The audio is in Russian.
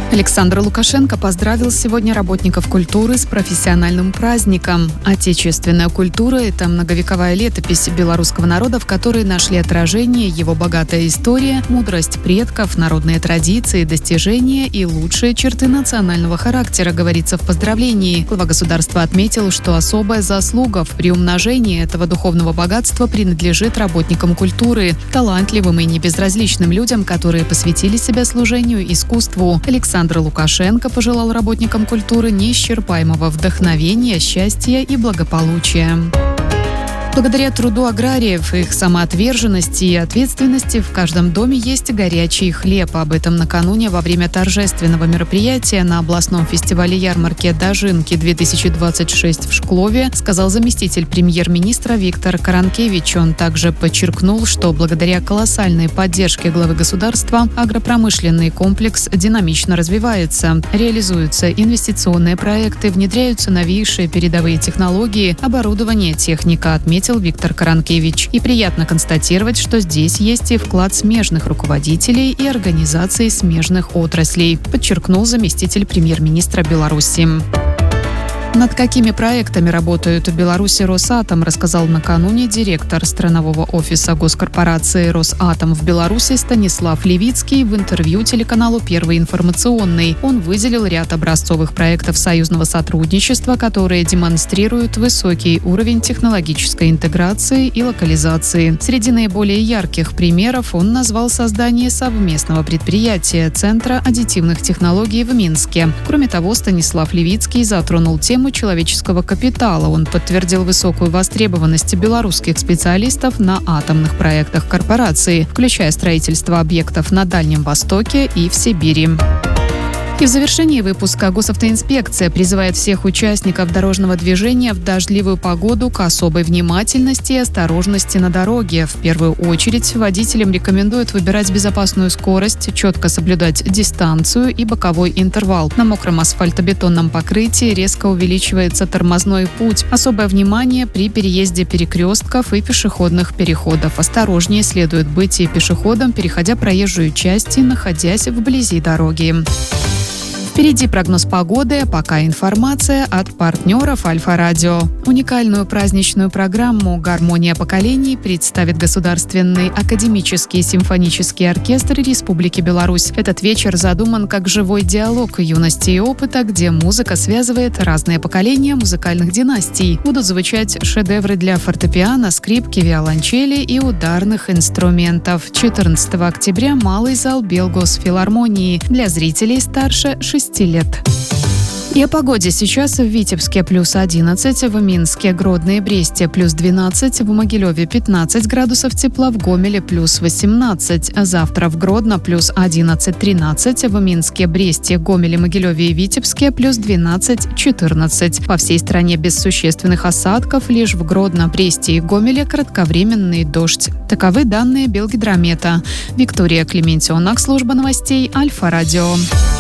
Александр Лукашенко поздравил сегодня работников культуры с профессиональным праздником. Отечественная культура – это многовековая летопись белорусского народа, в которой нашли отражение его богатая история, мудрость предков, народные традиции, достижения и лучшие черты национального характера, говорится в поздравлении. Глава государства отметил, что особая заслуга в приумножении этого духовного богатства принадлежит работникам культуры, талантливым и небезразличным людям, которые посвятили себя служению искусству. Александр Лукашенко пожелал работникам культуры неисчерпаемого вдохновения, счастья и благополучия. Благодаря труду аграриев, их самоотверженности и ответственности в каждом доме есть горячий хлеб. Об этом накануне во время торжественного мероприятия на областном фестивале ярмарки «Дожинки-2026» в Шклове сказал заместитель премьер-министра Виктор Каранкевич. Он также подчеркнул, что благодаря колоссальной поддержке главы государства агропромышленный комплекс динамично развивается. Реализуются инвестиционные проекты, внедряются новейшие передовые технологии, оборудование, техника, отметил Виктор Каранкевич. И приятно констатировать, что здесь есть и вклад смежных руководителей и организаций смежных отраслей, подчеркнул заместитель премьер-министра Беларуси. Над какими проектами работают в Беларуси Росатом, рассказал накануне директор странового офиса госкорпорации «Росатом» в Беларуси Станислав Левицкий в интервью телеканалу «Первый информационный». Он выделил ряд образцовых проектов союзного сотрудничества, которые демонстрируют высокий уровень технологической интеграции и локализации. Среди наиболее ярких примеров он назвал создание совместного предприятия Центра аддитивных технологий в Минске. Кроме того, Станислав Левицкий затронул тему человеческого капитала. Он подтвердил высокую востребованность белорусских специалистов на атомных проектах корпорации, включая строительство объектов на Дальнем Востоке и в Сибири. И в завершении выпуска госавтоинспекция призывает всех участников дорожного движения в дождливую погоду к особой внимательности и осторожности на дороге. В первую очередь водителям рекомендуют выбирать безопасную скорость, четко соблюдать дистанцию и боковой интервал. На мокром асфальтобетонном покрытии резко увеличивается тормозной путь. Особое внимание при переезде перекрестков и пешеходных переходов. Осторожнее следует быть и пешеходам, переходя проезжую часть и находясь вблизи дороги. Впереди прогноз погоды, пока информация от партнеров Альфа-Радио. Уникальную праздничную программу «Гармония поколений» представит Государственный академический симфонический оркестр Республики Беларусь. Этот вечер задуман как живой диалог юности и опыта, где музыка связывает разные поколения музыкальных династий. Будут звучать шедевры для фортепиано, скрипки, виолончели и ударных инструментов. 14 октября малый зал Белгосфилармонии для зрителей старше 6 лет. И о погоде. Сейчас в Витебске плюс 11, в Минске, Гродно и Бресте плюс 12, в Могилеве 15 градусов тепла, в Гомеле плюс 18. Завтра в Гродно плюс 11-13, в Минске, Бресте, Гомеле, Могилеве и Витебске плюс 12-14. По всей стране без существенных осадков, лишь в Гродно, Бресте и Гомеле кратковременный дождь. Таковы данные Белгидромета. Виктория Клементьевна, служба новостей Альфа-Радио.